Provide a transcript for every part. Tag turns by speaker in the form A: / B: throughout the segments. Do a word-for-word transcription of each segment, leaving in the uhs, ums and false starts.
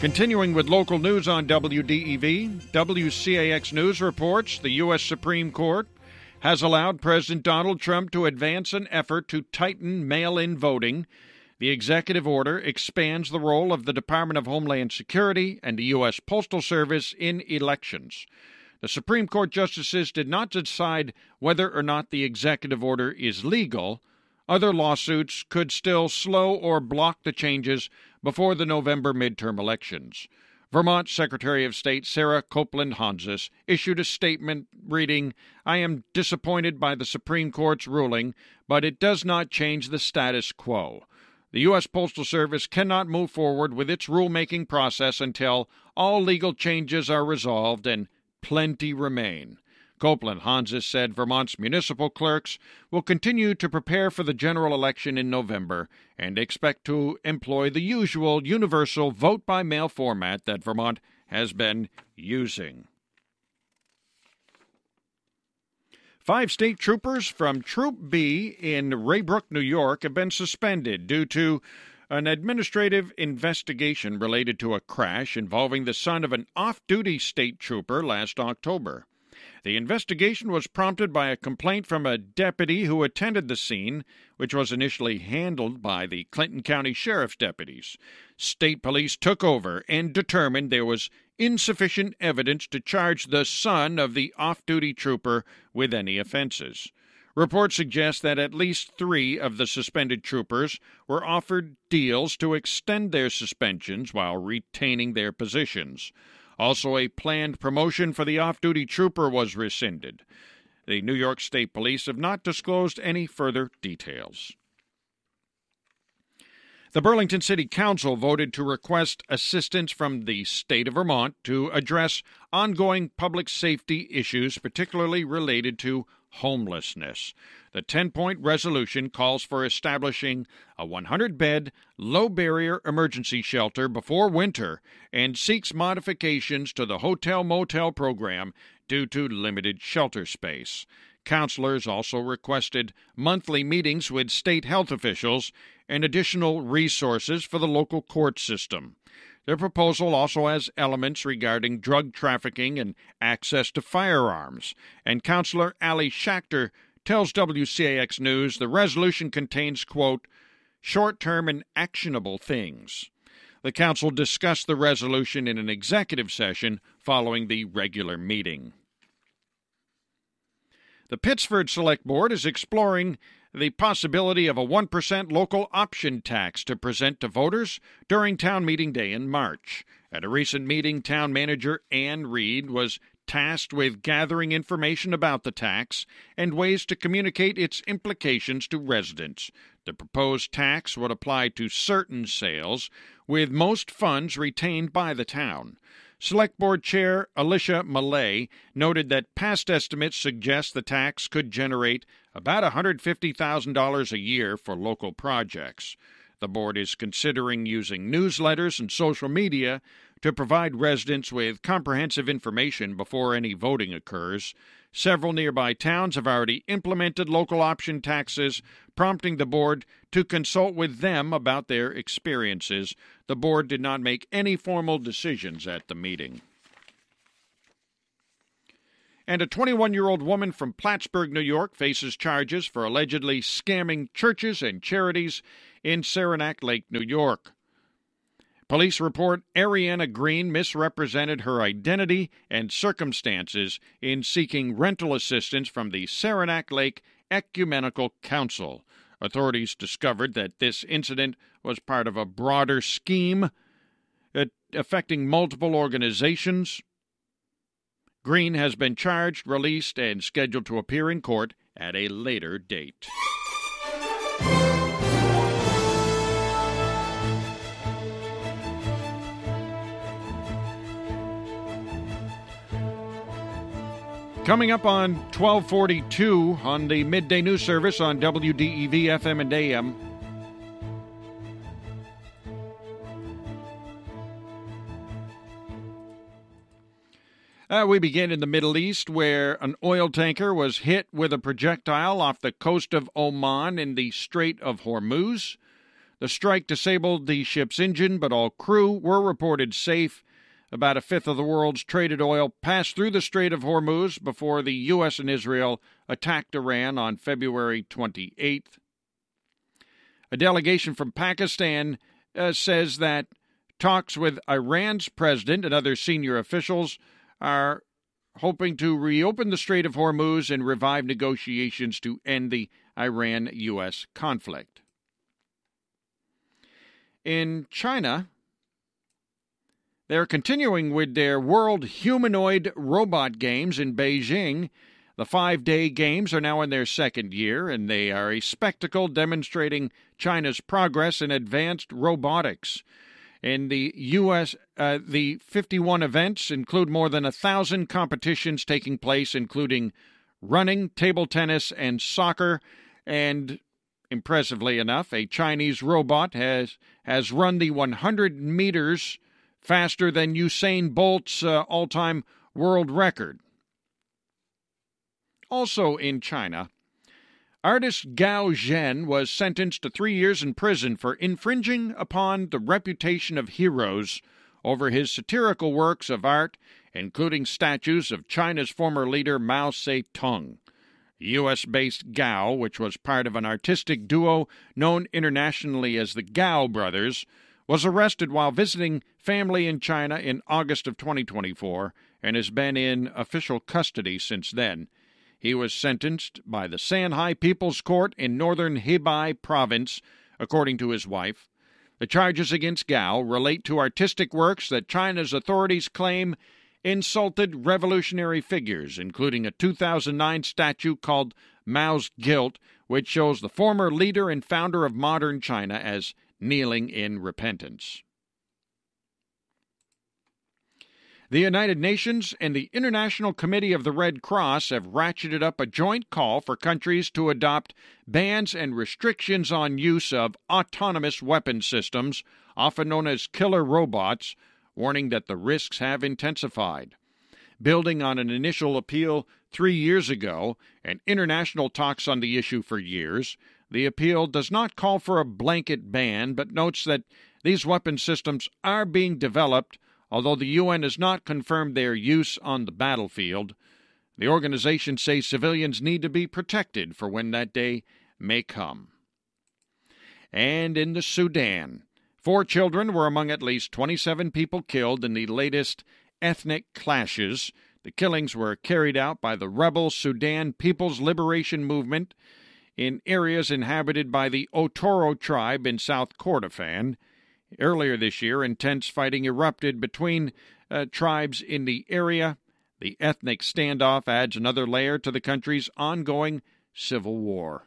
A: Continuing with local news on W D E V, W C A X News reports the U S Supreme Court has allowed President Donald Trump to advance an effort to tighten mail-in voting. The executive order expands the role of the Department of Homeland Security and the U S Postal Service in elections. The Supreme Court justices did not decide whether or not the executive order is legal. Other lawsuits could still slow or block the changes before the November midterm elections. Vermont Secretary of State Sarah Copeland-Hanzas issued a statement reading, "I am disappointed by the Supreme Court's ruling, but it does not change the status quo. The U S Postal Service cannot move forward with its rulemaking process until all legal changes are resolved and plenty remain." Copeland-Hanzas said Vermont's municipal clerks will continue to prepare for the general election in November and expect to employ the usual universal vote-by-mail format that Vermont has been using. Five state troopers from Troop B in Raybrook, New York, have been suspended due to an administrative investigation related to a crash involving the son of an off-duty state trooper last October. The investigation was prompted by a complaint from a deputy who attended the scene, which was initially handled by the Clinton County Sheriff's deputies. State police took over and determined there was insufficient evidence to charge the son of the off-duty trooper with any offenses. Reports suggest that at least three of the suspended troopers were offered deals to extend their suspensions while retaining their positions. Also, a planned promotion for the off-duty trooper was rescinded. The New York State Police have not disclosed any further details. The Burlington City Council voted to request assistance from the state of Vermont to address ongoing public safety issues, particularly related to homelessness. The ten-point resolution calls for establishing a one hundred bed, low-barrier emergency shelter before winter and seeks modifications to the hotel-motel program due to limited shelter space. Councilors also requested monthly meetings with state health officials and additional resources for the local court system. Their proposal also has elements regarding drug trafficking and access to firearms, and Councilor Ali Schachter tells W C A X News the resolution contains, quote, short-term and actionable things. The council discussed the resolution in an executive session following the regular meeting. The Pittsford Select Board is exploring the possibility of a one percent local option tax to present to voters during town meeting day in March. At a recent meeting, town manager Ann Reed was tasked with gathering information about the tax and ways to communicate its implications to residents. The proposed tax would apply to certain sales, with most funds retained by the town. Select Board Chair Alicia Millay noted that past estimates suggest the tax could generate about one hundred fifty thousand dollars a year for local projects. The board is considering using newsletters and social media to provide residents with comprehensive information before any voting occurs. Several nearby towns have already implemented local option taxes, prompting the board to consult with them about their experiences. The board did not make any formal decisions at the meeting. And a twenty-one-year-old woman from Plattsburgh, New York, faces charges for allegedly scamming churches and charities in Saranac Lake, New York. Police report Ariana Green misrepresented her identity and circumstances in seeking rental assistance from the Saranac Lake Ecumenical Council. Authorities discovered that this incident was part of a broader scheme affecting multiple organizations. Green has been charged, released, and scheduled to appear in court at a later date. Coming up on twelve forty-two on the midday news service on W D E V F M and A M. Uh, we begin in the Middle East, where an oil tanker was hit with a projectile off the coast of Oman in the Strait of Hormuz. The strike disabled the ship's engine, but all crew were reported safe. About a fifth of the world's traded oil passed through the Strait of Hormuz before the U S and Israel attacked Iran on February twenty-eighth. A delegation from Pakistan uh, says that talks with Iran's president and other senior officials are hoping to reopen the Strait of Hormuz and revive negotiations to end the Iran U S conflict. In China, they're continuing with their World Humanoid Robot Games in Beijing. The five-day games are now in their second year, and they are a spectacle demonstrating China's progress in advanced robotics. In the U S, uh, the fifty-one events include more than a thousand competitions taking place, including running, table tennis, and soccer. And impressively enough, a Chinese robot has has run the one hundred meters faster than Usain Bolt's uh, all-time world record. Also in China, artist Gao Zhen was sentenced to three years in prison for infringing upon the reputation of heroes over his satirical works of art, including statues of China's former leader Mao Zedong. U S-based Gao, which was part of an artistic duo known internationally as the Gao Brothers, was arrested while visiting family in China in August of twenty twenty-four and has been in official custody since then. He was sentenced by the Shanghai People's Court in northern Hebei province, according to his wife. The charges against Gao relate to artistic works that China's authorities claim insulted revolutionary figures, including a two thousand nine statue called Mao's Guilt, which shows the former leader and founder of modern China as kneeling in repentance. The United Nations and the International Committee of the Red Cross have ratcheted up a joint call for countries to adopt bans and restrictions on use of autonomous weapon systems, often known as killer robots, warning that the risks have intensified. Building on an initial appeal three years ago and international talks on the issue for years, the appeal does not call for a blanket ban, but notes that these weapon systems are being developed, although the U N has not confirmed their use on the battlefield. The organization says civilians need to be protected for when that day may come. And in the Sudan, four children were among at least twenty-seven people killed in the latest ethnic clashes. The killings were carried out by the rebel Sudan People's Liberation Movement in areas inhabited by the Otoro tribe in South Kordofan. Earlier this year, intense fighting erupted between uh, tribes in the area. The ethnic standoff adds another layer to the country's ongoing civil war.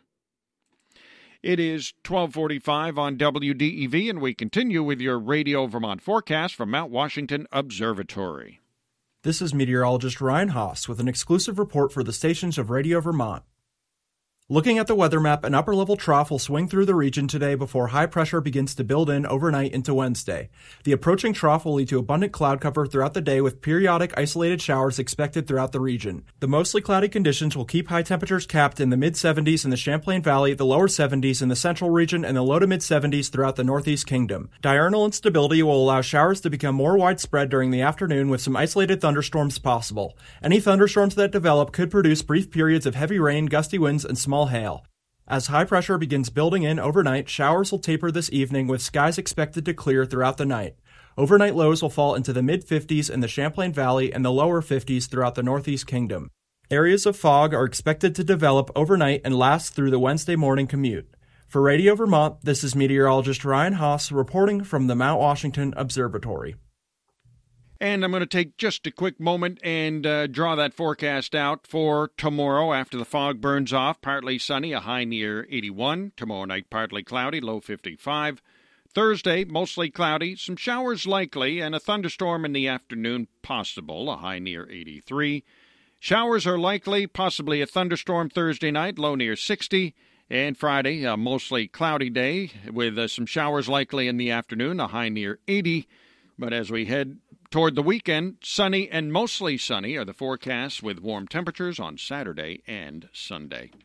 A: It is twelve forty-five on W D E V, and we continue with your Radio Vermont forecast from Mount Washington Observatory.
B: This is meteorologist Ryan Haas with an exclusive report for the stations of Radio Vermont. Looking at the weather map, an upper-level trough will swing through the region today before high pressure begins to build in overnight into Wednesday. The approaching trough will lead to abundant cloud cover throughout the day with periodic isolated showers expected throughout the region. The mostly cloudy conditions will keep high temperatures capped in the mid-seventies in the Champlain Valley, the lower seventies in the central region, and the low to mid-seventies throughout the Northeast Kingdom. Diurnal instability will allow showers to become more widespread during the afternoon with some isolated thunderstorms possible. Any thunderstorms that develop could produce brief periods of heavy rain, gusty winds, and small hail. As high pressure begins building in overnight, showers will taper this evening with skies expected to clear throughout the night. Overnight lows will fall into the mid-fifties in the Champlain Valley and the lower fifties throughout the Northeast Kingdom. Areas of fog are expected to develop overnight and last through the Wednesday morning commute. For Radio Vermont, this is meteorologist Ryan Haas reporting from the Mount Washington Observatory.
A: And I'm going to take just a quick moment and uh, draw that forecast out for tomorrow after the fog burns off. Partly sunny, a high near eighty-one. Tomorrow night, partly cloudy, low fifty-five. Thursday, mostly cloudy, some showers likely, and a thunderstorm in the afternoon possible, a high near eighty-three. Showers are likely, possibly a thunderstorm Thursday night, low near sixty. And Friday, a mostly cloudy day with uh, some showers likely in the afternoon, a high near eighty. But as we head toward the weekend, sunny and mostly sunny are the forecasts with warm temperatures on Saturday and Sunday.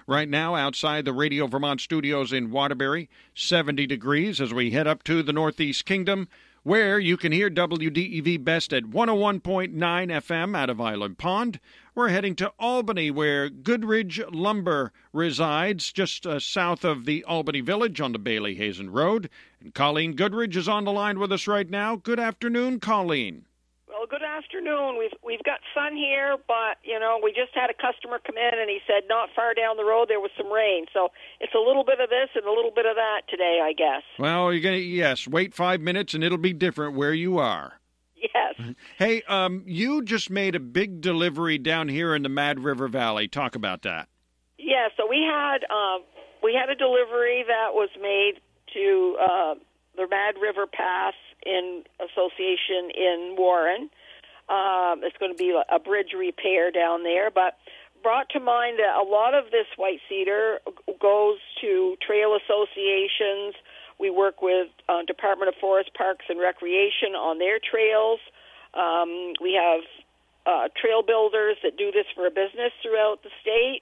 A: Right now, outside the Radio Vermont studios in Waterbury, seventy degrees as we head up to the Northeast Kingdom, where you can hear W D E V Best at one oh one point nine F M out of Island Pond. We're heading to Albany, where Goodridge Lumber resides, just uh, south of the Albany Village on the Bailey-Hazen Road. And Colleen Goodridge is on the line with us right now. Good afternoon, Colleen.
C: Well, good afternoon. We've we've got sun here, but, you know, we just had a customer come in, and he said not far down the road there was some rain. So it's a little bit of this and a little bit of that today, I guess.
A: Well, you're gonna, yes, wait five minutes, and it'll be different where you are.
C: Yes.
A: Hey, um, you just made a big delivery down here in the Mad River Valley. Talk about that.
C: Yeah, so we had um, we had a delivery that was made to uh, the Mad River Pass in Association in Warren. Um, it's going to be a bridge repair down there, but brought to mind that a lot of this white cedar goes to trail associations. We work with uh, Department of Forest, Parks, and Recreation on their trails. Um, we have uh, trail builders that do this for a business throughout the state.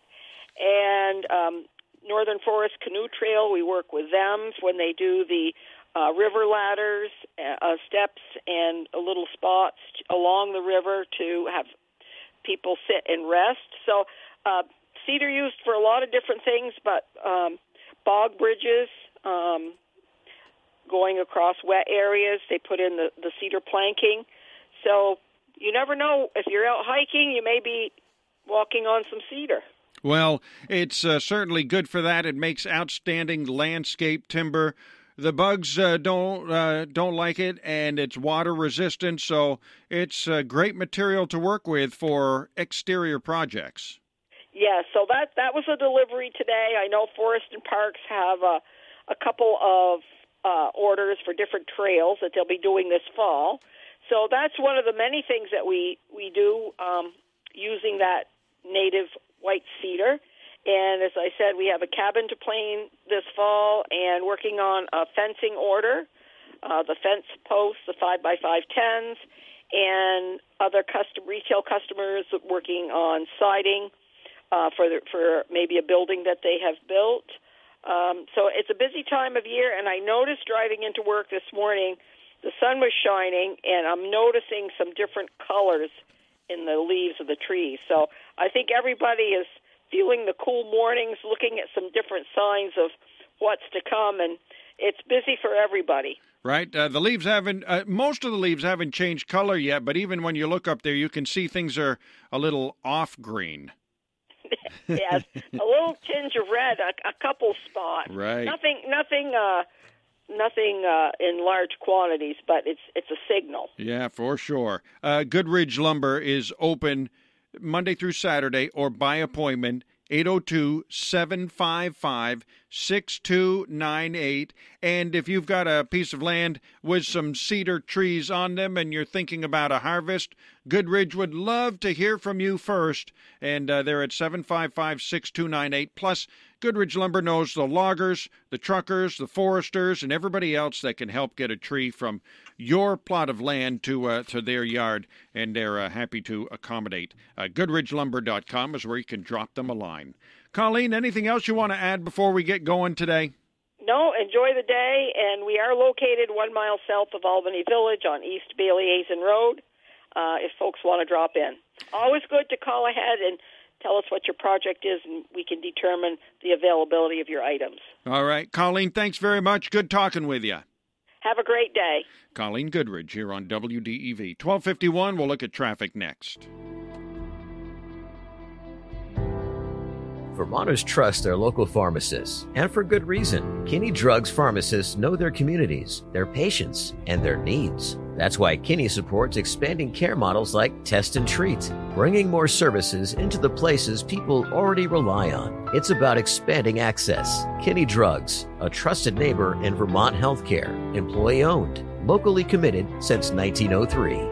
C: And um, Northern Forest Canoe Trail, we work with them when they do the uh, river ladders, uh, steps, and uh, little spots along the river to have people sit and rest. So uh, cedar used for a lot of different things, but um, bog bridges, um, going across wet areas, they put in the, the cedar planking. So you never know. If you're out hiking, you may be walking on some cedar.
A: Well, it's uh, certainly good for that. It makes outstanding landscape timber. The bugs uh, don't uh, don't like it, and it's water resistant, so it's a great material to work with for exterior projects.
C: Yeah, so that that was a delivery today. I know Forest and Parks have a, a couple of uh, orders for different trails that they'll be doing this fall. So that's one of the many things that we, we do um, using that native white cedar. And as I said, we have a cabin to plane this fall and working on a fencing order, uh, the fence posts, the five by five tens, and other custom retail customers working on siding uh, for the, for maybe a building that they have built. Um, so it's a busy time of year, and I noticed driving into work this morning, the sun was shining, and I'm noticing some different colors in the leaves of the trees. So I think everybody is feeling the cool mornings, looking at some different signs of what's to come, and it's busy for everybody.
A: Right. Uh, the leaves haven't, uh, most of the leaves haven't changed color yet, but even when you look up there, you can see things are a little off green.
C: Yes, a little tinge of red, a, a couple spots.
A: Right.
C: Nothing, nothing, uh, nothing uh, in large quantities, but it's it's a signal.
A: Yeah, for sure. Uh, Goodridge Lumber is open Monday through Saturday or by appointment, eight oh two, seven five five, six two nine eight. And if you've got a piece of land with some cedar trees on them and you're thinking about a harvest, Goodridge would love to hear from you first. And uh, they're at seven five five, six two nine eight. Plus, Goodridge Lumber knows the loggers, the truckers, the foresters, and everybody else that can help get a tree from your plot of land to uh, to their yard, and they're uh, happy to accommodate. Uh, Goodridge Lumber dot com is where you can drop them a line. Colleen, anything else you want to add before we get going today?
C: No, enjoy the day, and we are located one mile south of Albany Village on East Bailey-Hazen Road, uh, if folks want to drop in. Always good to call ahead and tell us what your project is, and we can determine the availability of your items.
A: All right. Colleen, thanks very much. Good talking with you.
C: Have a great day.
A: Colleen Goodridge here on W D E V. twelve fifty-one, we'll look at traffic next.
D: Vermonters trust their local pharmacists, and for good reason. Kinney Drugs pharmacists know their communities, their patients, and their needs. That's why Kinney supports expanding care models like Test and Treat, bringing more services into the places people already rely on. It's about expanding access. Kinney Drugs, a trusted neighbor in Vermont healthcare, employee-owned, locally committed since nineteen oh three.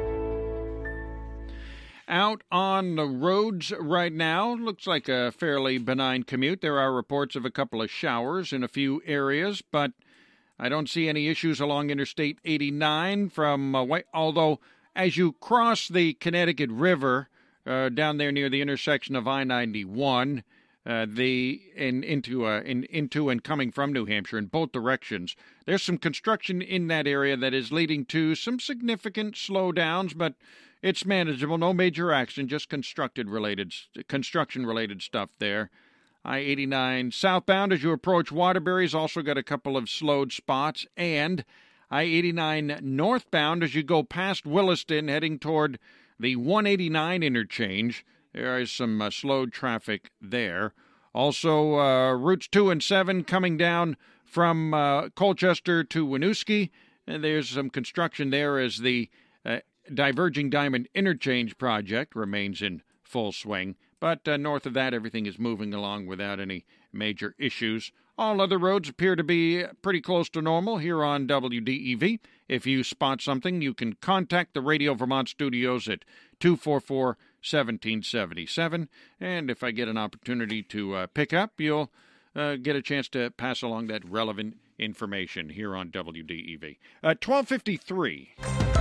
A: Out on the roads right now, looks like a fairly benign commute. There are reports of a couple of showers in a few areas, but I don't see any issues along Interstate eighty-nine from, uh, although as you cross the Connecticut River uh, down there near the intersection of I ninety-one, uh, the in into uh, in into and coming from New Hampshire in both directions. There's some construction in that area that is leading to some significant slowdowns, but it's manageable. No major action, just constructed related construction related stuff there. I eighty-nine southbound as you approach Waterbury's also got a couple of slowed spots, and I eighty-nine northbound as you go past Williston heading toward the one eighty-nine interchange. There is some uh, slowed traffic there. Also, uh, routes two and seven coming down from uh, Colchester to Winooski. And there's some construction there as the uh, Diverging Diamond Interchange project remains in full swing. But uh, north of that, everything is moving along without any major issues. All other roads appear to be pretty close to normal here on W D E V. If you spot something, you can contact the Radio Vermont studios at two four four, one seven seven seven. And if I get an opportunity to uh, pick up, you'll uh, get a chance to pass along that relevant information here on W D E V. Uh, twelve fifty-three.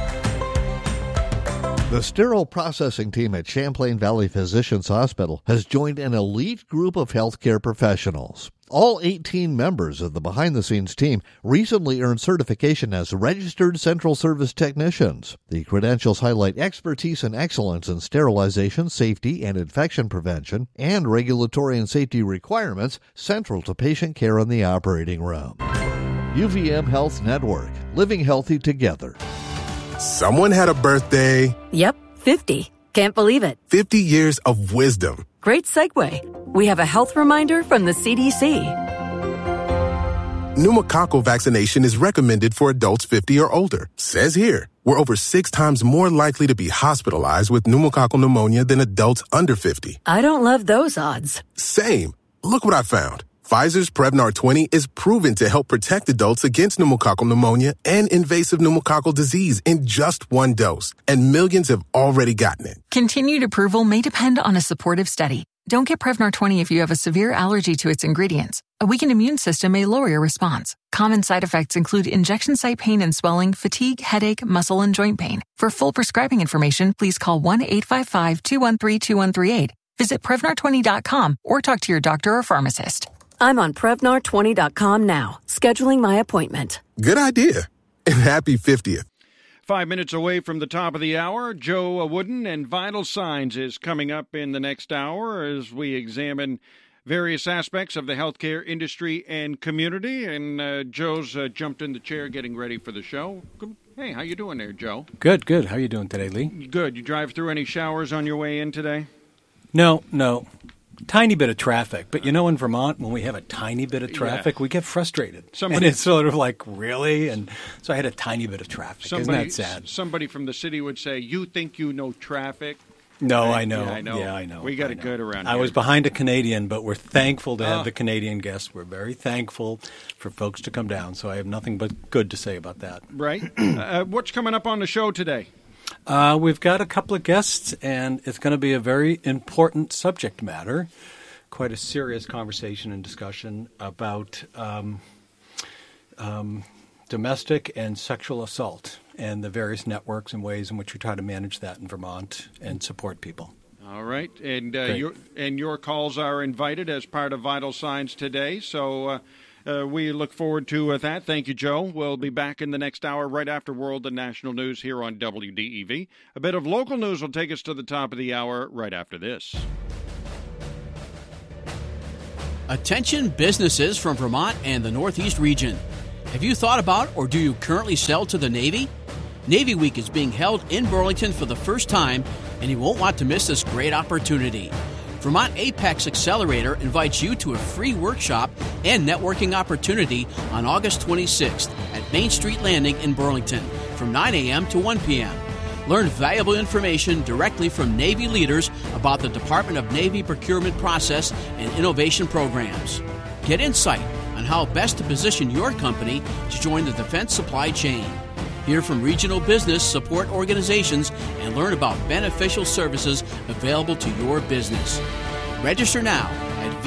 E: The sterile processing team at Champlain Valley Physicians Hospital has joined an elite group of healthcare professionals. All eighteen members of the behind-the-scenes team recently earned certification as registered central service technicians. The credentials highlight expertise and excellence in sterilization, safety, and infection prevention, and regulatory and safety requirements central to patient care in the operating room. U V M Health Network, living healthy together.
F: Someone had a birthday.
G: Yep, fifty. Can't believe it.
F: fifty years of wisdom.
G: Great segue. We have a health reminder from the C D C.
F: Pneumococcal vaccination is recommended for adults fifty or older. Says here, we're over six times more likely to be hospitalized with pneumococcal pneumonia than adults under fifty.
G: I don't love those odds.
F: Same. Look what I found. Pfizer's Prevnar twenty is proven to help protect adults against pneumococcal pneumonia and invasive pneumococcal disease in just one dose, and millions have already gotten it.
H: Continued approval may depend on a supportive study. Don't get Prevnar twenty if you have a severe allergy to its ingredients. A weakened immune system may lower your response. Common side effects include injection site pain and swelling, fatigue, headache, muscle, and joint pain. For full prescribing information, please call one eight five five, two one three, two one three eight. Visit Prevnar twenty dot com or talk to your doctor or pharmacist.
G: I'm on Prevnar twenty dot com now, scheduling my appointment.
F: Good idea. And happy fiftieth.
A: Five minutes away from the top of the hour, Joe Wooden and Vital Signs is coming up in the next hour as we examine various aspects of the healthcare industry and community. And uh, Joe's uh, jumped in the chair getting ready for the show. Hey, how you doing there, Joe?
I: Good, good. How you doing today, Lee?
A: Good. You drive through any showers on your way in today?
I: No, no. Tiny bit of traffic, but you know, in Vermont, when we have a tiny bit of traffic, yeah. we get frustrated. Somebody, and it's sort of like, really? And so I had a tiny bit of traffic.
A: Somebody,
I: Isn't that sad?
A: Somebody from the city would say, you think you know traffic?
I: No,
A: right?
I: I know.
A: Yeah, I know.
I: Yeah, I know.
A: We got
I: I
A: it
I: know.
A: good around
I: I
A: here.
I: I was behind a Canadian, but we're thankful to have
A: oh.
I: the Canadian guests. We're very thankful for folks to come down, so I have nothing but good to say about that.
A: Right. uh, what's coming up on the show today?
I: Uh, we've got a couple of guests, and it's going to be a very important subject matter. Quite a serious conversation and discussion about um, um, domestic and sexual assault and the various networks and ways in which we try to manage that in Vermont and support people.
A: All right. And uh, your and your calls are invited as part of Vital Signs today. So uh, uh, we look forward to uh, that. Thank you, Joe. We'll be back in the next hour right after World and National News here on W D E V. A bit of local news will take us to the top of the hour right after this.
J: Attention businesses from Vermont and the Northeast region. Have you thought about or do you currently sell to the Navy? Navy Week is being held in Burlington for the first time, and you won't want to miss this great opportunity. Vermont Apex Accelerator invites you to a free workshop and networking opportunity on August twenty-sixth at Main Street Landing in Burlington from nine a.m. to one p.m. Learn valuable information directly from Navy leaders about the Department of Navy procurement process and innovation programs. Get insight on how best to position your company to join the defense supply chain. Hear from regional business support organizations and learn about beneficial services available to your business. Register now at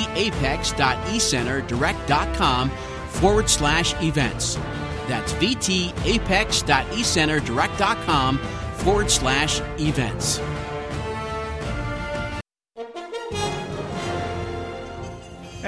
J: vtapex.ecenterdirect.com forward slash events. That's vtapex.ecenterdirect.com forward slash events.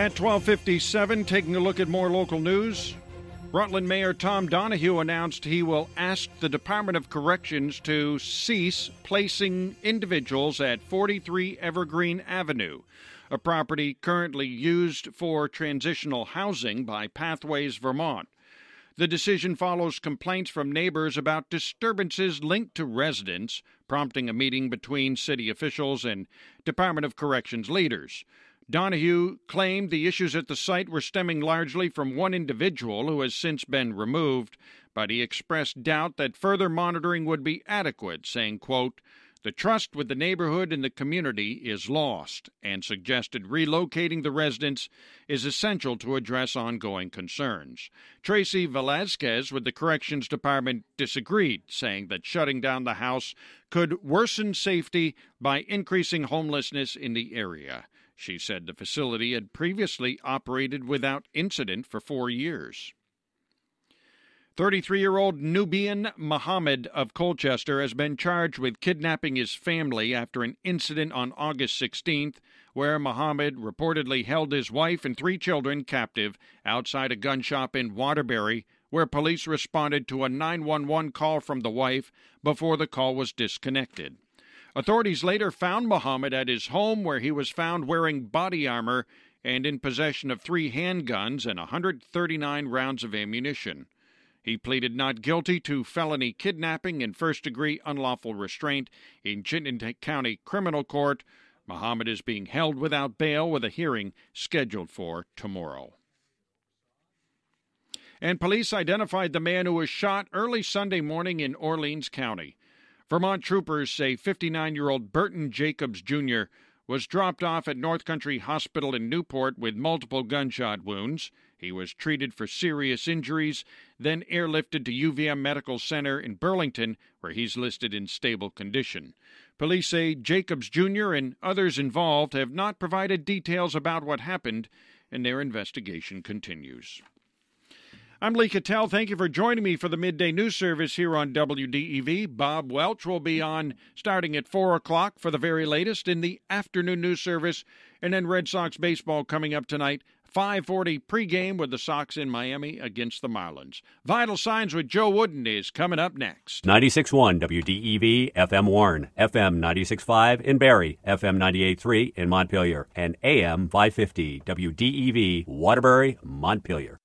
A: At twelve fifty-seven, taking a look at more local news. Rutland Mayor Tom Donahue announced he will ask the Department of Corrections to cease placing individuals at forty-three Evergreen Avenue, a property currently used for transitional housing by Pathways Vermont. The decision follows complaints from neighbors about disturbances linked to residents, prompting a meeting between city officials and Department of Corrections leaders. Donahue claimed the issues at the site were stemming largely from one individual who has since been removed, but he expressed doubt that further monitoring would be adequate, saying, quote, "The trust with the neighborhood and the community is lost," and suggested relocating the residents is essential to address ongoing concerns. Tracy Velazquez with the Corrections Department disagreed, saying that shutting down the house could worsen safety by increasing homelessness in the area. She said the facility had previously operated without incident for four years. thirty-three-year-old Nubian Muhammad of Colchester has been charged with kidnapping his family after an incident on August sixteenth, where Muhammad reportedly held his wife and three children captive outside a gun shop in Waterbury, where police responded to a nine one one call from the wife before the call was disconnected. Authorities later found Muhammad at his home, where he was found wearing body armor and in possession of three handguns and one hundred thirty-nine rounds of ammunition. He pleaded not guilty to felony kidnapping and first-degree unlawful restraint in Chittenden County Criminal Court. Muhammad is being held without bail with a hearing scheduled for tomorrow. And police identified the man who was shot early Sunday morning in Orleans County. Vermont troopers say fifty-nine-year-old Burton Jacobs Junior was dropped off at North Country Hospital in Newport with multiple gunshot wounds. He was treated for serious injuries, then airlifted to U V M Medical Center in Burlington, where he's listed in stable condition. Police say Jacobs Junior and others involved have not provided details about what happened, and their investigation continues. I'm Lee Cattell. Thank you for joining me for the Midday News Service here on W D E V. Bob Welch will be on starting at four o'clock for the very latest in the afternoon news service, and then Red Sox baseball coming up tonight, five forty pregame with the Sox in Miami against the Marlins. Vital Signs with Joe Wooden is coming up next.
K: ninety-six point one W D E V, F M Warren, F M ninety-six point five in Barrie, F M ninety-eight point three in Montpelier, and A M five fifty W D E V, Waterbury, Montpelier.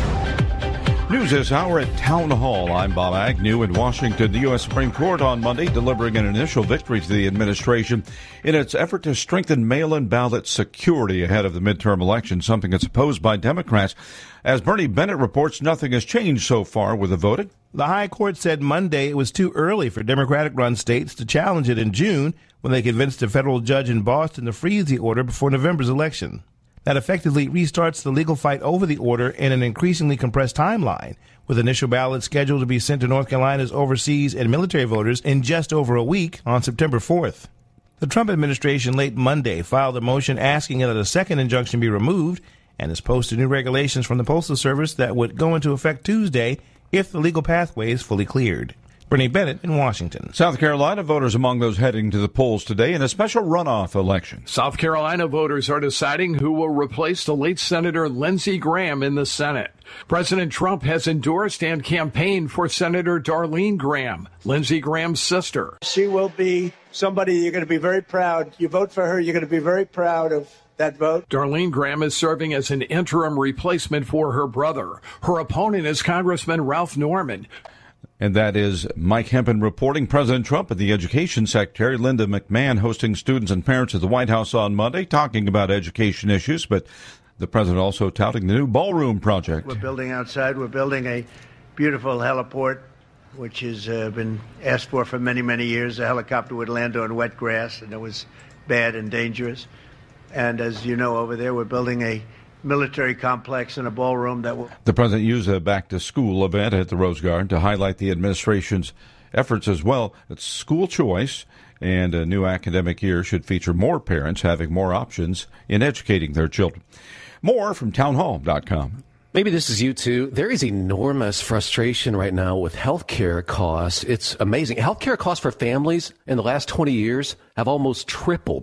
L: News this hour at Town Hall. I'm Bob Agnew in Washington. The U S Supreme Court on Monday delivering an initial victory to the administration in its effort to strengthen mail-in ballot security ahead of the midterm election, something that's opposed by Democrats. As Bernie Bennett reports, nothing has changed so far with the voting.
M: The High Court said Monday it was too early for Democratic-run states to challenge it in June when they convinced a federal judge in Boston to freeze the order before November's election. That effectively restarts the legal fight over the order in an increasingly compressed timeline, with initial ballots scheduled to be sent to North Carolina's overseas and military voters in just over a week on September fourth. The Trump administration late Monday filed a motion asking that a second injunction be removed and has posted new regulations from the Postal Service that would go into effect Tuesday if the legal pathway is fully cleared. Bernie Bennett in Washington.
L: South Carolina voters among those heading to the polls today in a special runoff election.
N: South Carolina voters are deciding who will replace the late Senator Lindsey Graham in the Senate. President Trump has endorsed and campaigned for Senator Darlene Graham, Lindsey Graham's sister.
O: She will be somebody you're going to be very proud. You vote for her, you're going to be very proud of that vote.
N: Darlene Graham is serving as an interim replacement for her brother. Her opponent is Congressman Ralph Norman.
L: And that is Mike Hempen reporting. President Trump and the Education Secretary, Linda McMahon, hosting students and parents at the White House on Monday, talking about education issues, but the president also touting the new ballroom project.
O: We're building outside. We're building a beautiful heliport, which has uh, been asked for for many, many years. A helicopter would land on wet grass, and it was bad and dangerous. And as you know, over there, we're building a military complex and a ballroom that will...
L: The president used a back-to-school event at the Rose Garden to highlight the administration's efforts as well. It's school choice, and a new academic year should feature more parents having more options in educating their children. More from town hall dot com.
P: Maybe this is you too. There is enormous frustration right now with healthcare costs. It's amazing. Healthcare costs for families in the last twenty years have almost tripled.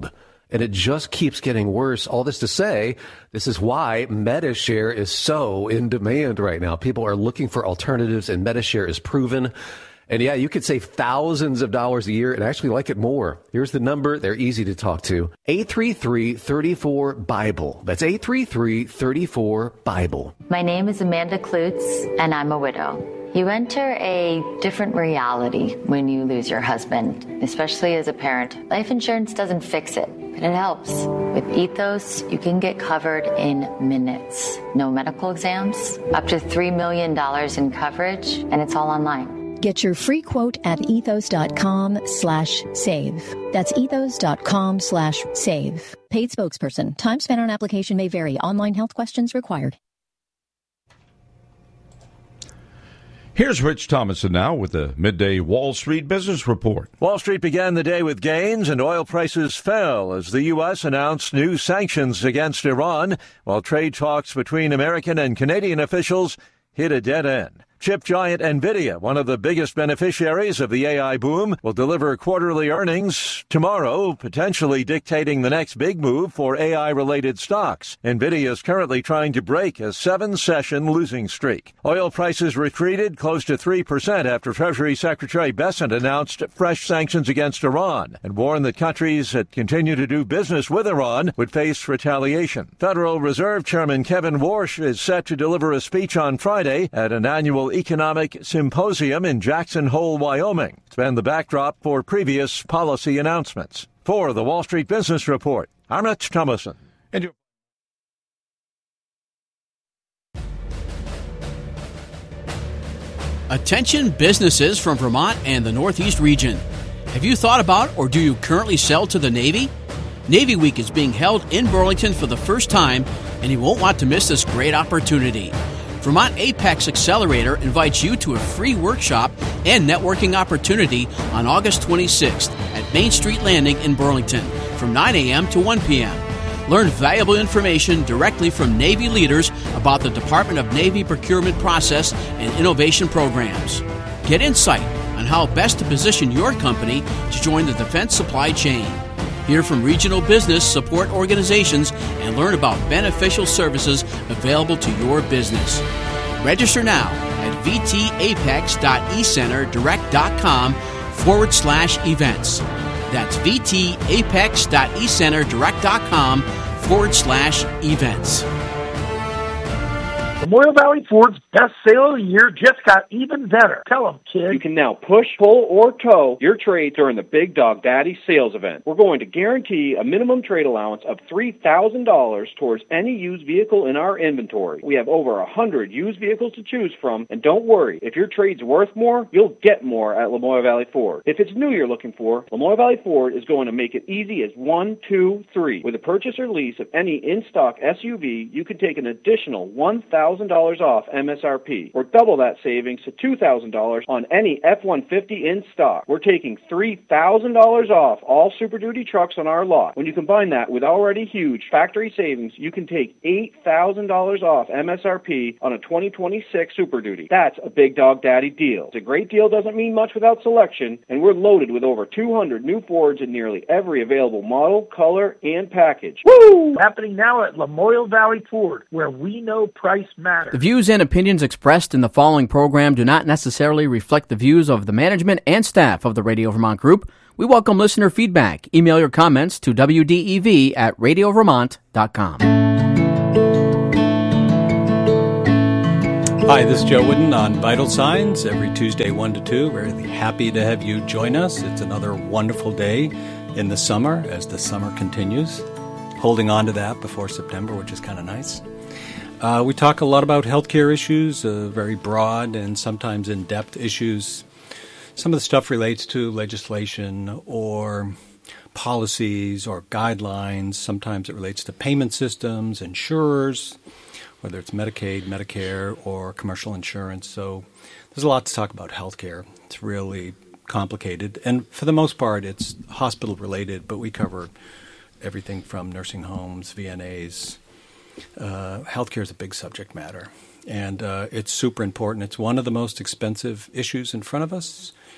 P: And it just keeps getting worse. All this to say, this is why Medi-Share is so in demand right now. People are looking for alternatives, and Medi-Share is proven. And yeah, you could save thousands of dollars a year and actually like it more. Here's the number. They're easy to talk to. eight three three, three four, BIBLE. That's eight three three, three four, BIBLE.
Q: My name is Amanda Klutz, and I'm a widow. You enter a different reality when you lose your husband, especially as a parent. Life insurance doesn't fix it, but it helps. With Ethos, you can get covered in minutes. No medical exams, up to three million dollars in coverage, and it's all online.
R: Get your free quote at ethos.com slash save. That's ethos.com slash save. Paid spokesperson. Time spent on application may vary. Online health questions required.
L: Here's Rich Thomason now with the midday Wall Street Business Report.
S: Wall Street began the day with gains and oil prices fell as the U S announced new sanctions against Iran, while trade talks between American and Canadian officials hit a dead end. Chip giant NVIDIA, one of the biggest beneficiaries of the A I boom, will deliver quarterly earnings tomorrow, potentially dictating the next big move for A I-related stocks. NVIDIA is currently trying to break a seven-session losing streak. Oil prices retreated close to three percent after Treasury Secretary Bessent announced fresh sanctions against Iran and warned that countries that continue to do business with Iran would face retaliation. Federal Reserve Chairman Kevin Warsh is set to deliver a speech on Friday at an annual Economic Symposium in Jackson Hole, Wyoming. It's been the backdrop for previous policy announcements. For the Wall Street Business Report, I'm Rich Thomason. And
J: Attention businesses from Vermont and the Northeast region. Have you thought about or do you currently sell to the Navy? Navy Week is being held in Burlington for the first time, and you won't want to miss this great opportunity. Vermont Apex Accelerator invites you to a free workshop and networking opportunity on August twenty-sixth at Main Street Landing in Burlington from nine a.m. to one p.m. Learn valuable information directly from Navy leaders about the Department of Navy procurement process and innovation programs. Get insight on how best to position your company to join the defense supply chain. Hear from regional business support organizations and learn about beneficial services available to your business. Register now at vtapex.ecenterdirect.com forward slash events. That's vtapex.ecenterdirect.com forward slash events.
T: Memorial Valley Ford's best sale of the year just got even better. Tell them, kid.
U: You can now push, pull, or tow your trade during the Big Dog Daddy sales event. We're going to guarantee a minimum trade allowance of three thousand dollars towards any used vehicle in our inventory. We have over one hundred used vehicles to choose from, and don't worry, if your trade's worth more, you'll get more at Lamoille Valley Ford. If it's new you're looking for, Lamoille Valley Ford is going to make it easy as one, two, three. With a purchase or lease of any in-stock S U V, you can take an additional one thousand dollars off M S R P, or double that savings to two thousand dollars on any F one fifty in stock. We're taking three thousand dollars off all Super Duty trucks on our lot. When you combine that with already huge factory savings, you can take eight thousand dollars off M S R P on a twenty twenty-six Super Duty. That's a Big Dog Daddy deal. It's a great deal doesn't mean much without selection, and we're loaded with over two hundred new Fords in nearly every available model, color, and package.
T: Woo! Happening now at Lamoille Valley Ford, where we know price matters.
V: The views and opinions expressed in the following program do not necessarily reflect the views of the management and staff of the Radio Vermont Group. We welcome listener feedback. Email your comments to W D E V at radio vermont dot com.
I: Hi, this is Joe Wooden on Vital Signs every Tuesday one to two. Very happy to have you join us. It's another wonderful day in the summer as the summer continues. Holding on to that before September, which is kind of nice. Uh, we talk a lot about healthcare issues, uh, very broad and sometimes in-depth issues. Some of the stuff relates to legislation or policies or guidelines. Sometimes it relates to payment systems, insurers, whether it's Medicaid, Medicare, or commercial insurance. So there's a lot to talk about healthcare. It's really complicated. And for the most part, it's hospital-related, but we cover everything from nursing homes, V N As. Uh, healthcare is a big subject matter, and uh, it's super important. It's one of the most expensive issues in front of us.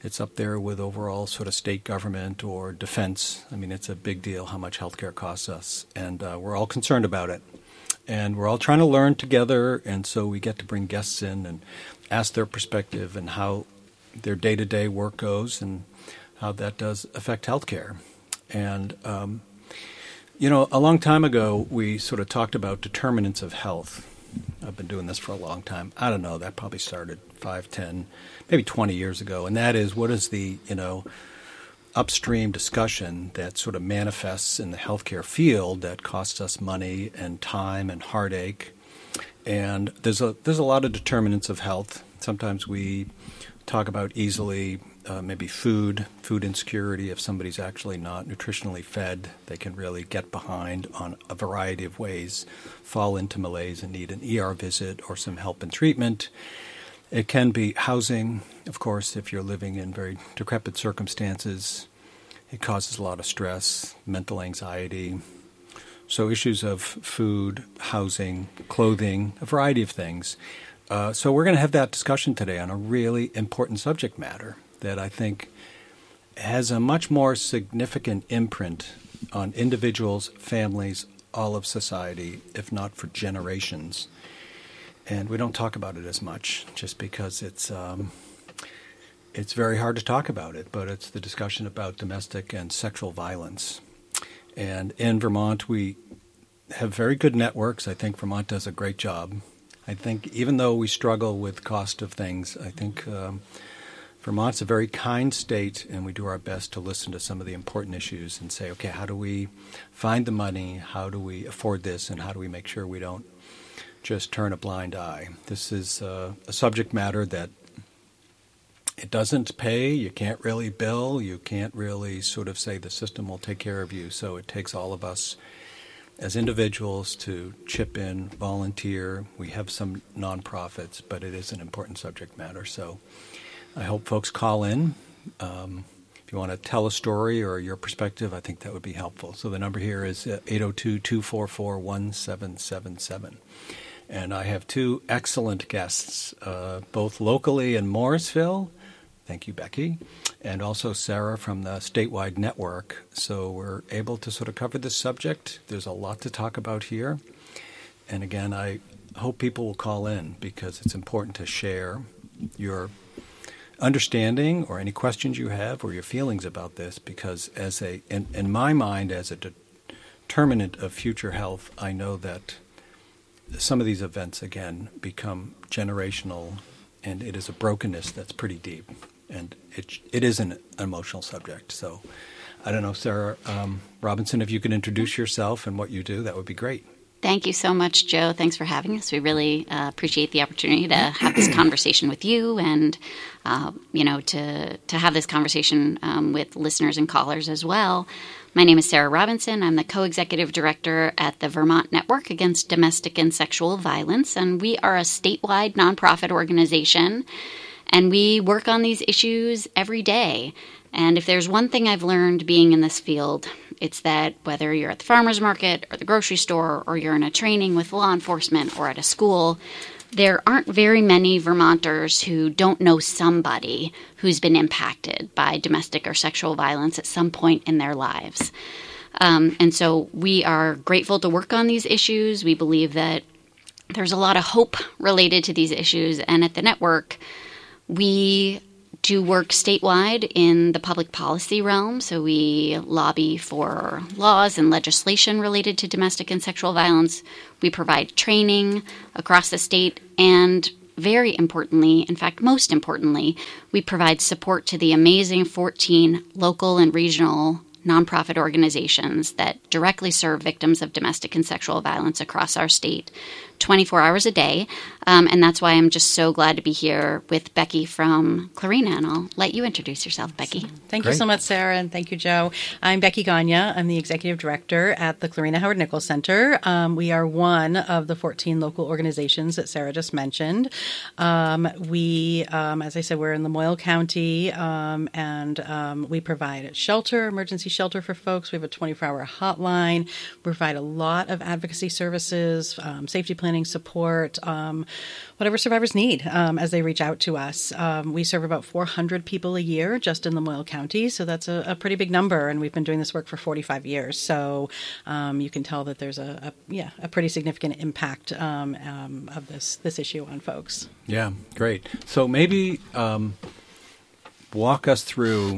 I: It's up there with overall sort of state government or defense. I mean, it's a big deal how much healthcare costs us, and uh, we're all concerned about it. And we're all trying to learn together, and so we get to bring guests in and ask their perspective and how their day-to-day work goes and how that does affect healthcare. And, um, you know, a long time ago, we sort of talked about determinants of health. I've been doing this for a long time. I don't know, that probably started five, ten, maybe twenty years ago. And that is, what is the, you know, upstream discussion that sort of manifests in the healthcare field that costs us money and time and heartache. And there's a there's a lot of determinants of health. Sometimes we talk about easily uh, maybe food, food insecurity. If somebody's actually not nutritionally fed, they can really get behind on a variety of ways, fall into malaise and need an E R visit or some help and treatment. It can be housing, of course, if you're living in very decrepit circumstances. It causes a lot of stress, mental anxiety. So issues of food, housing, clothing, a variety of things. Uh, so we're going to have that discussion today on a really important subject matter that I think has a much more significant imprint on individuals, families, all of society, if not for generations. And we don't talk about it as much just because it's um, it's very hard to talk about it, but it's the discussion about domestic and sexual violence. And in Vermont, we have very good networks. I think Vermont does a great job. I think even though we struggle with cost of things, I think um, Vermont's a very kind state, and we do our best to listen to some of the important issues and say, okay, how do we find the money? How do we afford this? And how do we make sure we don't just turn a blind eye? This is uh, a subject matter that it doesn't pay. You can't really bill. You can't really sort of say the system will take care of you. So it takes all of us as individuals to chip in, volunteer. We have some nonprofits, but it is an important subject matter. So I hope folks call in. Um, if you want to tell a story or your perspective, I think that would be helpful. So the number here is eight oh two, two four four, one seven seven seven. And I have two excellent guests, uh, both locally in Morrisville. Thank you, Becky. And also Sarah from the statewide network. So we're able to sort of cover this subject. There's a lot to talk about here. And again, I hope people will call in because it's important to share your understanding or any questions you have or your feelings about this, because as a in, in my mind, as a determinant of future health, I know that some of these events, again, become generational, and it is a brokenness that's pretty deep. And it it is an emotional subject. So I don't know, Sarah um, Robinson, if you could introduce yourself and what you do, that would be great.
B: Thank you so much, Joe. Thanks for having us. We really uh, appreciate the opportunity to have this conversation with you and, uh, you know, to, to have this conversation um, with listeners and callers as well. My name is Sarah Robinson. I'm the co-executive director at the Vermont Network Against Domestic and Sexual Violence, and we are a statewide nonprofit organization, and we work on these issues every day. And if there's one thing I've learned being in this field, it's that whether you're at the farmer's market or the grocery store or you're in a training with law enforcement or at a school, there aren't very many Vermonters who don't know somebody who's been impacted by domestic or sexual violence at some point in their lives. Um, and so we are grateful to work on these issues. We believe that there's a lot of hope related to these issues. And at the network, we do work statewide in the public policy realm. So we lobby for laws and legislation related to domestic and sexual violence. We provide training across the state. And very importantly, in fact, most importantly, we provide support to the amazing fourteen local and regional nonprofit organizations that directly serve victims of domestic and sexual violence across our state twenty-four hours a day. Um, and that's why I'm just so glad to be here with Becky from Clarina. And I'll let you introduce yourself, Becky.
C: Thank
B: Great.
C: you so much, Sarah, and thank you, Joe. I'm Becky Gagne. I'm the executive director at the Clarina Howard Nichols Center. Um, we are one of the fourteen local organizations that Sarah just mentioned. Um, we, um, as I said, we're in Lamoille County, um, and um, we provide shelter, emergency shelter for folks. We have a twenty-four hour hotline. We provide a lot of advocacy services, um, safety planning planning support, um, whatever survivors need um, as they reach out to us. Um, we serve about four hundred people a year just in Lamoille County, so that's a, a pretty big number, and we've been doing this work for forty-five years. So um, you can tell that there's a, a yeah a pretty significant impact um, um, of this this issue on folks.
I: Yeah, great. So maybe um, walk us through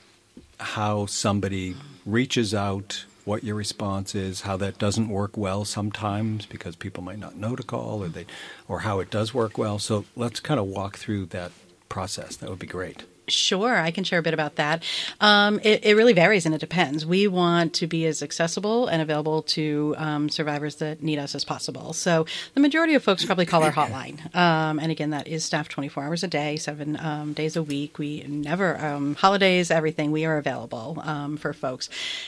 I: how somebody reaches out, what your response is, how that doesn't work well sometimes because people might not know to call, or they, or how it does work well. So let's kind of walk through that process. That would be great.
C: Sure, I can share a bit about that. Um, it, it really varies and it depends. We want to be as accessible and available to um, survivors that need us as possible. So the majority of folks probably call our hotline. Um, and again, that is staffed twenty-four hours a day, seven um, days a week. We never, um, holidays, everything, we are available um, for folks.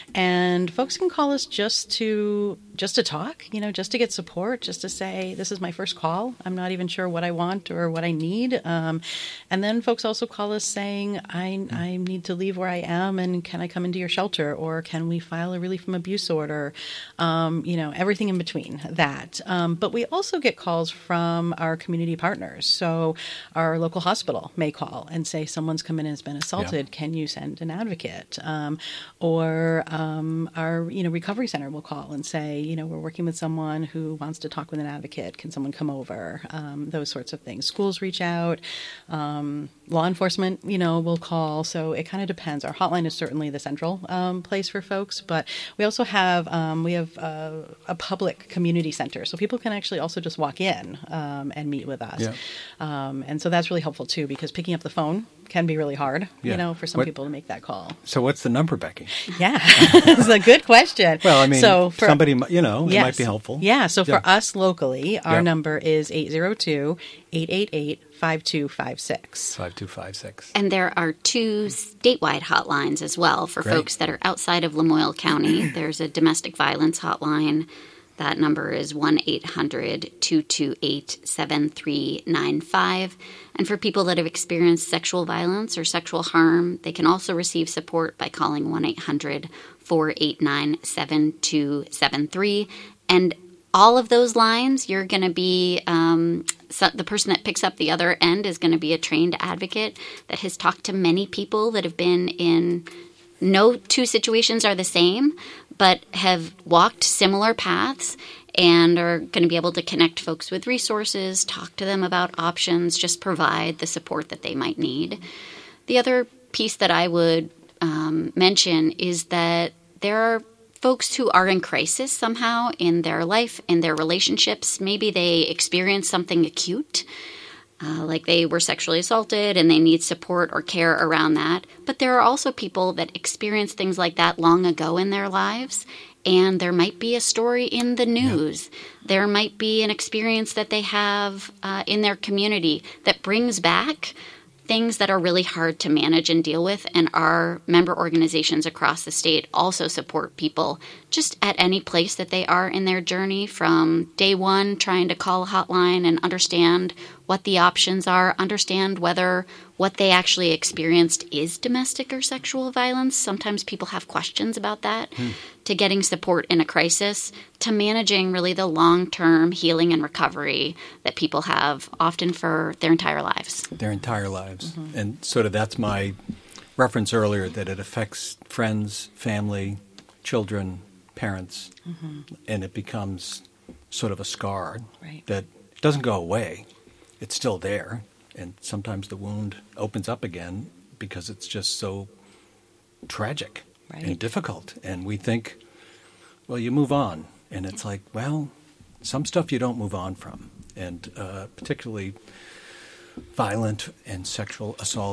C: And folks can call us just to just to talk, you know, just to get support, just to say, this is my first call. I'm not even sure what I want or what I need. Um, and then folks also call us saying, saying, I, I need to leave where I am, and can I come into your shelter, or can we file a relief from abuse order? Um, you know, everything in between that. Um, but we also get calls from our community partners. So our local hospital may call and say, someone's come in and has been assaulted. Yeah. Can you send an advocate? Um, or um, our, you know, recovery center will call and say, you know, we're working with someone who wants to talk with an advocate. Can someone come over? Um, those sorts of things. Schools reach out. Um, law enforcement, you know, will call. So it kind of depends. Our hotline is certainly the central um, place for folks, but we also have um, we have uh, a public community center, so people can actually also just walk in um, and meet with us. Yeah. Um, and so that's really helpful too, because picking up the phone can be really hard, yeah. you know, for some what, people to make that call.
I: So what's the number, Becky?
C: Yeah, it's a good question.
I: Well, I mean, so for, somebody, you know, yes. it might be helpful.
C: Yeah. So yeah. for us locally, our yeah. number is eight zero two, eight eight eight, five two five six.
I: five two five six.
B: And there are two statewide hotlines as well for Great. folks that are outside of Lamoille County. There's a domestic violence hotline. That number is one eight hundred, two two eight, seven three nine five. And for people that have experienced sexual violence or sexual harm, they can also receive support by calling one eight hundred, four eight nine, seven two seven three. And all of those lines, you're going to be, um, so the person that picks up the other end is going to be a trained advocate that has talked to many people that have been in, no two situations are the same, but have walked similar paths and are going to be able to connect folks with resources, talk to them about options, just provide the support that they might need. The other piece that I would um, mention is that there are folks who are in crisis somehow in their life, in their relationships. Maybe they experienced something acute, uh, like they were sexually assaulted and they need support or care around that. But there are also people that experienced things like that long ago in their lives, and there might be a story in the news. Yeah. There might be an experience that they have uh, in their community that brings back things that are really hard to manage and deal with, and our member organizations across the state also support people just at any place that they are in their journey, from day one trying to call a hotline and understand what the options are, understand whether what they actually experienced is domestic or sexual violence. Sometimes people have questions about that, hmm. to getting support in a crisis, to managing really the long-term healing and recovery that people have often for their entire lives.
I: Their entire lives. Mm-hmm. And sort of that's my reference earlier, that it affects friends, family, children, parents, mm-hmm. and it becomes sort of a scar
C: right.
I: that doesn't go away. It's still there, and sometimes the wound opens up again because it's just so tragic right. and difficult. And we think, well, you move on. And it's like, well, some stuff you don't move on from. And uh, particularly violent and sexual assault